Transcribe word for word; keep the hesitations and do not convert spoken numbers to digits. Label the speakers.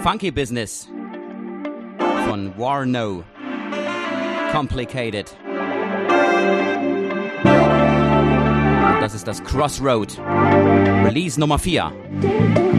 Speaker 1: Funky Business von Warno. Complicated. Und das ist das Crossroad. Release Nummer vier.